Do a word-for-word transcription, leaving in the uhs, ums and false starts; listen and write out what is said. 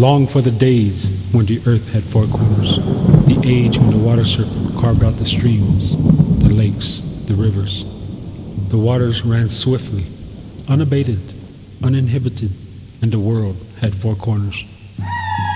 Long for the days when the earth had four corners, the age when the water serpent carved out the streams, the lakes, the rivers. The waters ran swiftly, unabated, uninhibited, and the world had four corners.